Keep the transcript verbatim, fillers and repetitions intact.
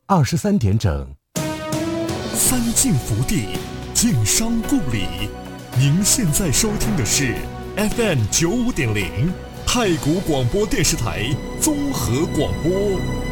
二十三点整。 三晋福地，晋商故里。您现在收听的是 F M 九五点零太谷广播电视台综合广播。